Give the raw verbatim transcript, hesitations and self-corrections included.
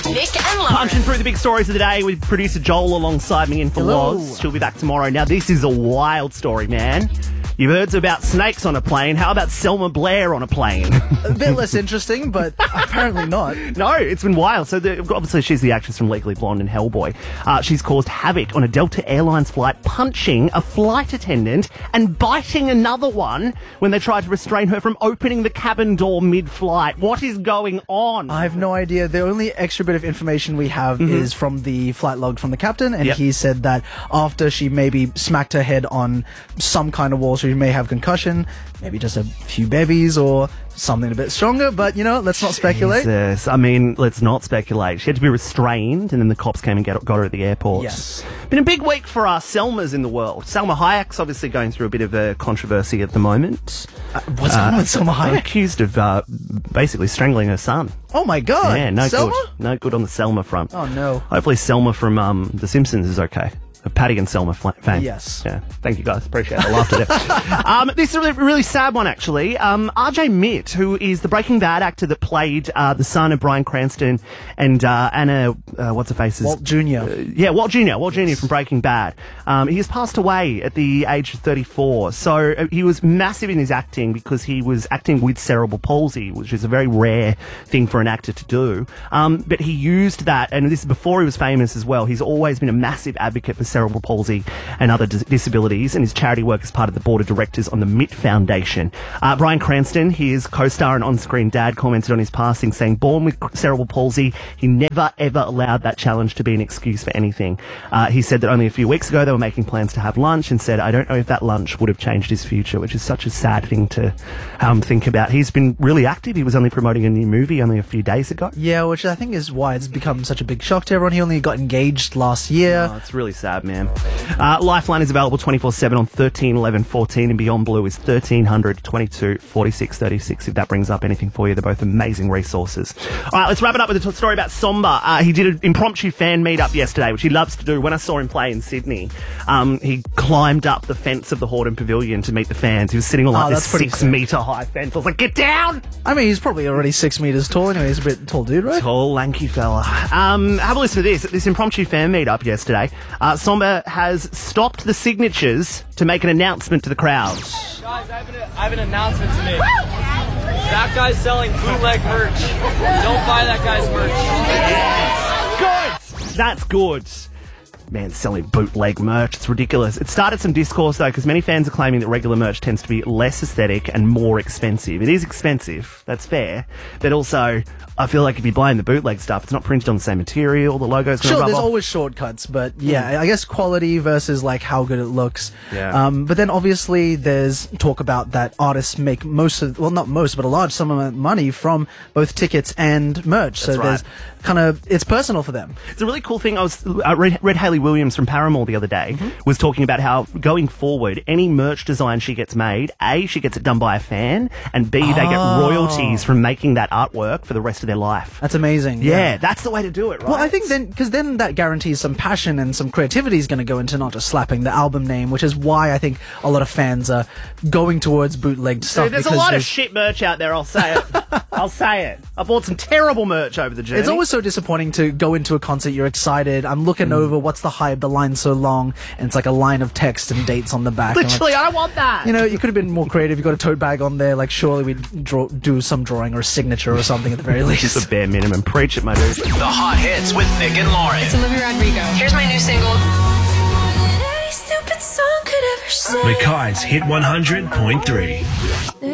Nick and Lauren. Punching through the big stories of the day with producer Joel alongside me in for Hello. Loz. She'll be back tomorrow. Now, this is a wild story, man. You've heard about snakes on a plane. How about Selma Blair on a plane? A bit less interesting, but apparently not. No, it's been wild. So the, obviously she's the actress from Legally Blonde and Hellboy. Uh, she's caused havoc on a Delta Airlines flight, punching a flight attendant and biting another one when they tried to restrain her from opening the cabin door mid-flight. What is going on? I have no idea. The only extra bit of information we have Mm-hmm. is from the flight log from the captain, and Yep. he said that after she maybe smacked her head on some kind of wall, she may have concussion, maybe just a few bevies or something a bit stronger, but, you know, let's not speculate. Jesus. I mean, let's not speculate. She had to be restrained, and then the cops came and get, got her at the airport. Yes. Been a big week for our Selmas in the world. Salma Hayek's obviously going through a bit of a controversy at the moment. Uh, what's going on with Selma Hayek? Accused of uh, basically strangling her son. Oh my god. Yeah, no Selma? good. No good on the Selma front. Oh no. Hopefully Selma from um, The Simpsons is okay. Of Patty and Selma fla- fame. Yes. Yeah. Thank you, guys. Appreciate it. I laughed at it. Um, this is a really, really sad one, actually. Um, R J Mitt, who is the Breaking Bad actor that played uh, the son of Bryan Cranston and uh, Anna, uh, what's her face? Walt Junior Uh, yeah, Walt Junior Walt Junior from Breaking Bad. Um, he has passed away at the age of thirty-four. So uh, he was massive in his acting because he was acting with cerebral palsy, which is a very rare thing for an actor to do. Um, but he used that, and this is before he was famous as well. He's always been a massive advocate for cerebral palsy and other dis- disabilities, and his charity work is part of the board of directors on the Mitt Foundation. Uh, Bryan Cranston, his co-star and on-screen dad, commented on his passing, saying, born with cerebral palsy, he never ever allowed that challenge to be an excuse for anything. Uh, he said that only a few weeks ago they were making plans to have lunch, and said, I don't know if that lunch would have changed his future, which is such a sad thing to um, think about. He's been really active. He was only promoting a new movie only a few days ago. Yeah, which I think is why it's become such a big shock to everyone. He only got engaged last year. Oh, it's really sad, man. Uh, Lifeline is available twenty-four seven on thirteen eleven fourteen, and Beyond Blue is thirteen hundred twenty-two forty-six thirty-six. If that brings up anything for you, they're both amazing resources. All right, let's wrap it up with a t- story about Somba. Uh, he did an impromptu fan meetup yesterday, which he loves to do. When I saw him play in Sydney, um, he climbed up the fence of the Hordern Pavilion to meet the fans. He was sitting on like Oh, this that's pretty six sick. metre high fence. I was like, get down! I mean, he's probably already six meters tall anyway. He's a bit tall dude, right? Tall, lanky fella. Um, have a listen to this. At this impromptu fan meetup yesterday, uh, Somba has stopped the signatures to make an announcement to the crowd. Guys, I have, an, I have an announcement to make. That guy's selling bootleg merch. Don't buy that guy's merch. Good! That's good. Man, selling bootleg merch, it's ridiculous. It started some discourse, though, because many fans are claiming that regular merch tends to be less aesthetic and more expensive. It is expensive, that's fair, but also, I feel like if you're buying the bootleg stuff, it's not printed on the same material, the logo's going to Sure, rub there's off. always shortcuts, but yeah, I guess quality versus like how good it looks. Yeah. Um, but then obviously there's talk about that artists make most of, well, not most, but a large sum of money from both tickets and merch. so That's there's right. kind of, it's personal for them. It's a really cool thing. I was I read, read Hayley Williams from Paramore the other day was talking about how going forward, any merch design she gets made, A, she gets it done by a fan, and B, they get Oh. royalties from making that artwork for the rest of their life. That's amazing. Yeah, that's the way to do it, right? Well, I think then, because then that guarantees some passion and some creativity is going to go into not just slapping the album name, which is why I think a lot of fans are going towards bootlegged stuff. Dude, there's a because lot of there's- shit merch out there, I'll say it. I'll say it. I bought some terrible merch over the journey. It's always so disappointing to go into a concert, you're excited, I'm looking over, what's the hype, the line's so long, and it's like a line of text and dates on the back. I'm like, Literally, I don't want that. you know, you could have been more creative, you got a tote bag on there, like surely we'd draw, do some drawing or a signature or something at the very Just least. a bare minimum. Preach it, my dude. The hot hits with Nick and Lauren. It's Olivia Rodrigo. Here's my new single. Stupid song could ever say. Makai's Hit one hundred point three.